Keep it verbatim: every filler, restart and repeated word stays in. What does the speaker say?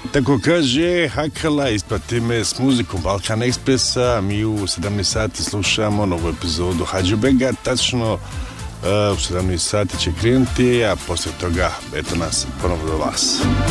Tako kaže Hakala, isprati me s muzikom Balkan Ekspresa. Mi u sedamnaest sati slušamo novu epizodu Hadžibega. Tačno uh, u sedamnaest sati će krenuti, a poslije toga eto nas ponovno do vas.